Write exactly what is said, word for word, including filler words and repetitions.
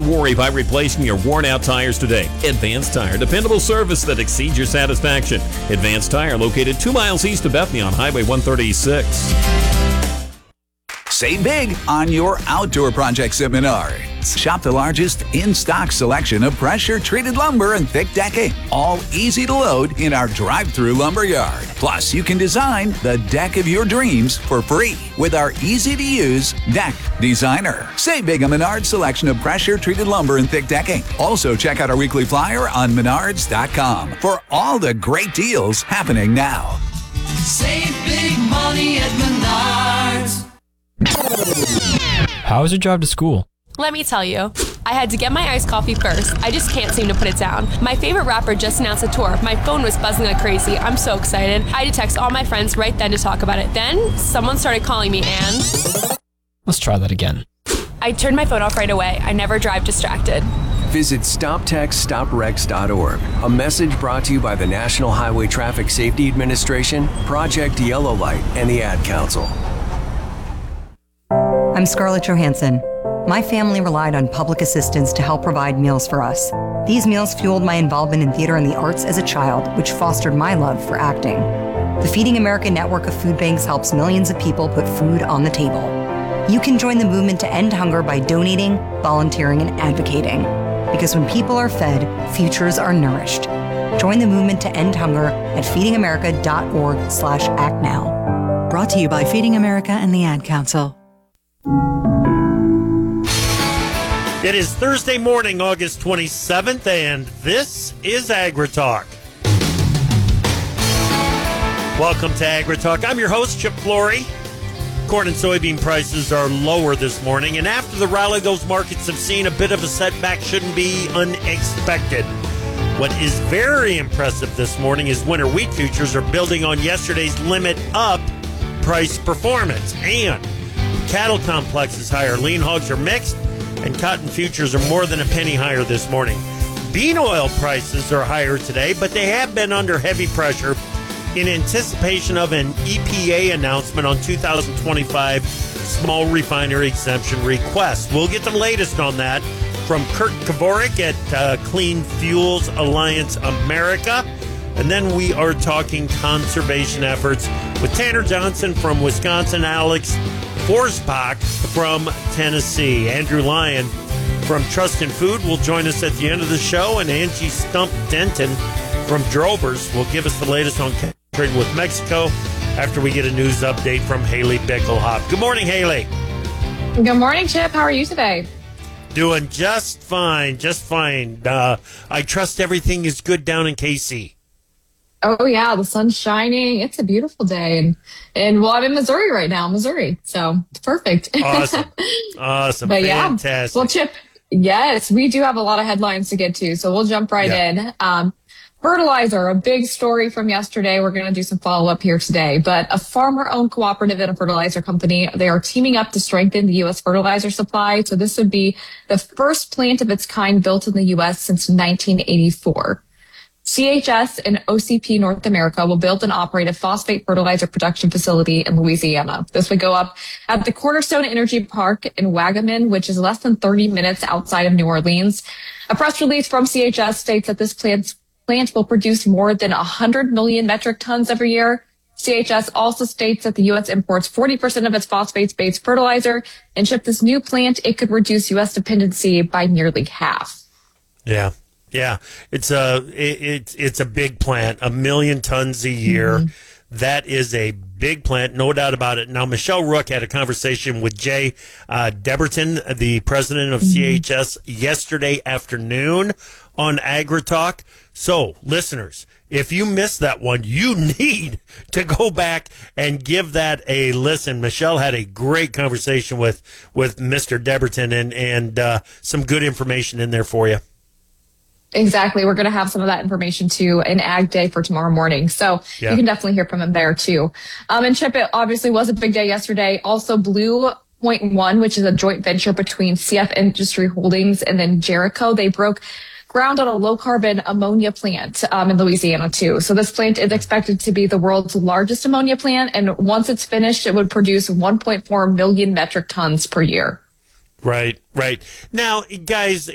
worry by replacing your worn-out tires today. Advanced Tire, dependable service that exceeds your satisfaction. Advanced Tire, located two miles east of Bethany on Highway one thirty-six. Save big on your outdoor projects at Menards. Shop the largest in-stock selection of pressure-treated lumber and thick decking, all easy to load in our drive-through lumber yard. Plus, you can design the deck of your dreams for free with our easy-to-use Deck Designer. Save big on Menards' selection of pressure-treated lumber and thick decking. Also, check out our weekly flyer on menards dot com for all the great deals happening now. Save big money at Menards. How was your drive to school? Let me tell you, I had to get my iced coffee first. I just can't seem to put it down. My favorite rapper just announced a tour. My phone was buzzing like crazy. I'm so excited. I had to text all my friends right then to talk about it. Then someone started calling me and... Let's try that again. I turned my phone off right away. I never drive distracted. Visit stop text stop wrecks dot org. A message brought to you by the National Highway Traffic Safety Administration, Project Yellow Light, and the Ad Council. I'm Scarlett Johansson. My family relied on public assistance to help provide meals for us. These meals fueled my involvement in theater and the arts as a child, which fostered my love for acting. The Feeding America network of food banks helps millions of people put food on the table. You can join the movement to end hunger by donating, volunteering, and advocating. Because when people are fed, futures are nourished. Join the movement to end hunger at feeding america dot org slash act now. Brought to you by Feeding America and the Ad Council. It is Thursday morning, August twenty-seventh, and this is AgriTalk. Welcome to AgriTalk. I'm your host, Chip Flory. Corn and soybean prices are lower this morning, and after the rally, those markets have seen a bit of a setback. Shouldn't be unexpected. What is very impressive this morning is winter wheat futures are building on yesterday's limit up price performance, and cattle complex is higher. Lean hogs are mixed, and cotton futures are more than a penny higher this morning. Bean oil prices are higher today, but they have been under heavy pressure in anticipation of an E P A announcement on two thousand twenty-five small refinery exemption request. We'll get the latest on that from Kurt Kavorik at uh, Clean Fuels Alliance America. And then we are talking conservation efforts with Tanner Johnson from Wisconsin, Alex Forsbach from Tennessee. Andrew Lyon from Trust in Food will join us at the end of the show, and Angie Stump Denton from Drovers will give us the latest on trade with Mexico after we get a news update from Haley Bickelhoff. Good morning, Haley. Good morning, Chip. How are you today? Doing just fine, just fine. Uh, I trust everything is good down in K C. Oh, yeah, the sun's shining. It's a beautiful day. And, and well, I'm in Missouri right now, Missouri. So it's perfect. Awesome. Awesome. But Fantastic. Yeah. Well, Chip, yes, we do have a lot of headlines to get to. So we'll jump right yeah. in. Um, fertilizer, a big story from yesterday. We're going to do some follow up here today. But a farmer-owned cooperative and a fertilizer company, they are teaming up to strengthen the U S fertilizer supply. So this would be the first plant of its kind built in the U S since nineteen eighty-four. C H S and O C P North America will build and operate a phosphate fertilizer production facility in Louisiana. This would go up at the Cornerstone Energy Park in Wagamin, which is less than thirty minutes outside of New Orleans. A press release from C H S states that this plant, plant will produce more than one hundred million metric tons every year. C H S also states that the U S imports forty percent of its phosphates-based fertilizer, and ship this new plant, it could reduce U S dependency by nearly half. Yeah. Yeah, it's a it, it's it's a big plant, a million tons a year. Mm-hmm. That is a big plant, no doubt about it. Now, Michelle Rook had a conversation with Jay uh, Deberton, the president of mm-hmm. C H S, yesterday afternoon on AgriTalk. So, listeners, if you missed that one, you need to go back and give that a listen. Michelle had a great conversation with with Mister Deberton, and and uh, some good information in there for you. Exactly. We're going to have some of that information too in Ag Day for tomorrow morning. So yeah. you can definitely hear from him there too. Um, and Chip, it obviously was a big day yesterday. Also, Blue Point One, which is a joint venture between C F Industry Holdings and then Jericho, they broke ground on a low carbon ammonia plant um, in Louisiana too. So this plant is expected to be the world's largest ammonia plant. And once it's finished, it would produce one point four million metric tons per year. Right, right. Now, guys,